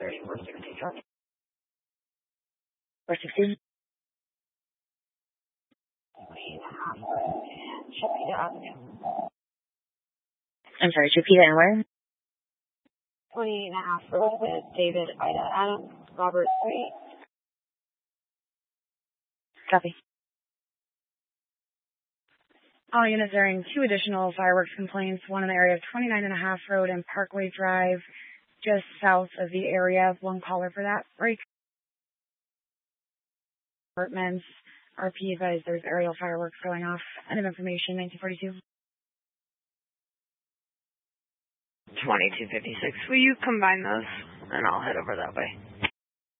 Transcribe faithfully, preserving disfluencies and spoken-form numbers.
thirty-four sixty, copy. four sixty. Chipeta Avenue. I'm sorry, Chipeta and where? twenty and a half road with David, Ida, Adam, Robert, Street. Copy. All units are in two additional fireworks complaints, one in the area of twenty-nine and a half Road and Parkway Drive, just south of the area. One caller for that break. Apartments, R P advised there's aerial fireworks going off. End of information, nineteen forty-two. twenty-two fifty-six. Will you combine those? And I'll head over that way.